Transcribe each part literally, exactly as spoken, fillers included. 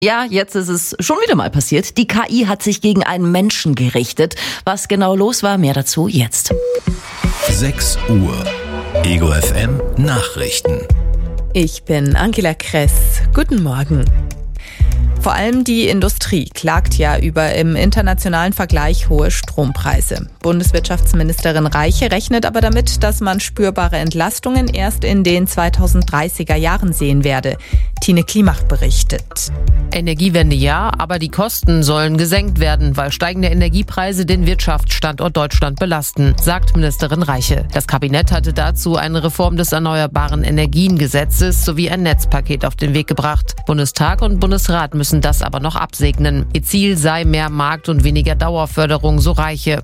Ja, jetzt ist es schon wieder mal passiert. Die K I hat sich gegen einen Menschen gerichtet. Was genau los war, mehr dazu jetzt. sechs Uhr. Ego F M Nachrichten. Ich bin Angela Kress. Guten Morgen. Vor allem die Industrie klagt ja über im internationalen Vergleich hohe Strompreise. Bundeswirtschaftsministerin Reiche rechnet aber damit, dass man spürbare Entlastungen erst in den zweitausenddreißiger Jahren sehen werde. Tine Klimach berichtet. Energiewende ja, aber die Kosten sollen gesenkt werden, weil steigende Energiepreise den Wirtschaftsstandort Deutschland belasten, sagt Ministerin Reiche. Das Kabinett hatte dazu eine Reform des Erneuerbaren Energiengesetzes sowie ein Netzpaket auf den Weg gebracht. Bundestag und Bundesrat müssen das aber noch absegnen. Ihr Ziel sei mehr Markt- und weniger Dauerförderung, so Reiche.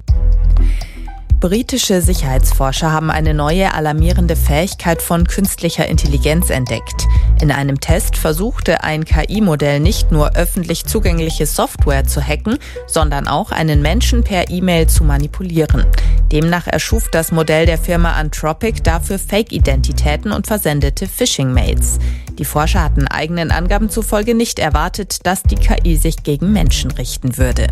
Britische Sicherheitsforscher haben eine neue alarmierende Fähigkeit von künstlicher Intelligenz entdeckt. In einem Test versuchte ein K I-Modell nicht nur öffentlich zugängliche Software zu hacken, sondern auch einen Menschen per E-Mail zu manipulieren. Demnach erschuf das Modell der Firma Anthropic dafür Fake-Identitäten und versendete Phishing-Mails. Die Forscher hatten eigenen Angaben zufolge nicht erwartet, dass die K I sich gegen Menschen richten würde.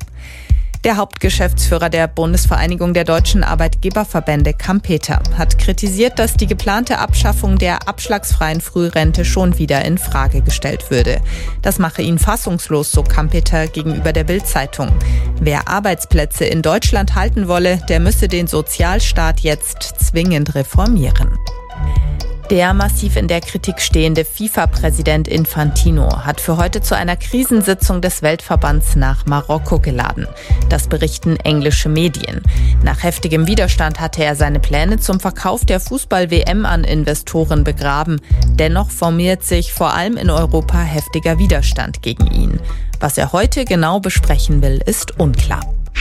Der Hauptgeschäftsführer der Bundesvereinigung der deutschen Arbeitgeberverbände, Kampeter, hat kritisiert, dass die geplante Abschaffung der abschlagsfreien Frührente schon wieder in Frage gestellt würde. Das mache ihn fassungslos, so Kampeter gegenüber der Bild-Zeitung. Wer Arbeitsplätze in Deutschland halten wolle, der müsse den Sozialstaat jetzt zwingend reformieren. Der massiv in der Kritik stehende FIFA-Präsident Infantino hat für heute zu einer Krisensitzung des Weltverbands nach Marokko geladen. Das berichten englische Medien. Nach heftigem Widerstand hatte er seine Pläne zum Verkauf der Fußball-W M an Investoren begraben. Dennoch formiert sich vor allem in Europa heftiger Widerstand gegen ihn. Was er heute genau besprechen will, ist unklar.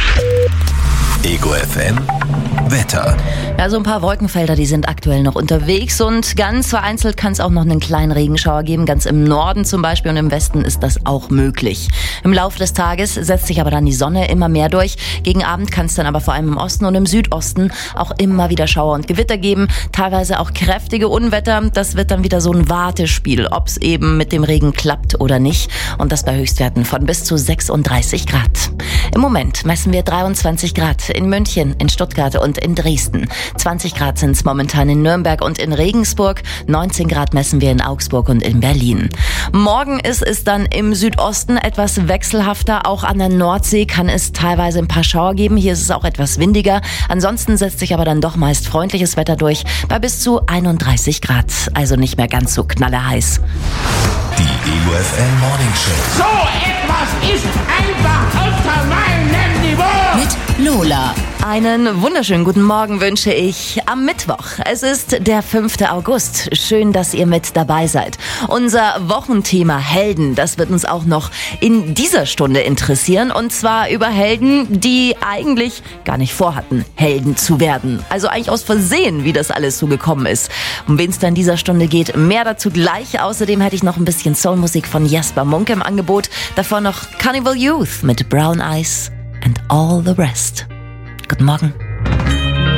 Ego F M Wetter. Ja, so ein paar Wolkenfelder, die sind aktuell noch unterwegs und ganz vereinzelt kann es auch noch einen kleinen Regenschauer geben. Ganz im Norden zum Beispiel und im Westen ist das auch möglich. Im Laufe des Tages setzt sich aber dann die Sonne immer mehr durch. Gegen Abend kann es dann aber vor allem im Osten und im Südosten auch immer wieder Schauer und Gewitter geben. Teilweise auch kräftige Unwetter. Das wird dann wieder so ein Wartespiel, ob es eben mit dem Regen klappt oder nicht. Und das bei Höchstwerten von bis zu sechsunddreißig Grad. Im Moment messen wir dreiundzwanzig Grad in München, in Stuttgart und in Dresden. zwanzig Grad sind es momentan in Nürnberg und in Regensburg. neunzehn Grad messen wir in Augsburg und in Berlin. Morgen ist es dann im Südosten etwas wechselhafter. Auch an der Nordsee kann es teilweise ein paar Schauer geben. Hier ist es auch etwas windiger. Ansonsten setzt sich aber dann doch meist freundliches Wetter durch bei bis zu einunddreißig Grad. Also nicht mehr ganz so knallerheiß. Die Ego F M Morning Show. So etwas ist einfach unter meinem Niveau. Mit Lola. Einen wunderschönen guten Morgen wünsche ich am Mittwoch. Es ist der fünfte August. Schön, dass ihr mit dabei seid. Unser Wochenthema Helden, das wird uns auch noch in dieser Stunde interessieren. Und zwar über Helden, die eigentlich gar nicht vorhatten, Helden zu werden. Also eigentlich aus Versehen, wie das alles so gekommen ist. Um wen es dann in dieser Stunde geht, mehr dazu gleich. Außerdem hätte ich noch ein bisschen Soulmusik von Jesper Munk im Angebot. Davor noch Carnival Youth mit Brown Eyes and All the Rest. Guten Morgen.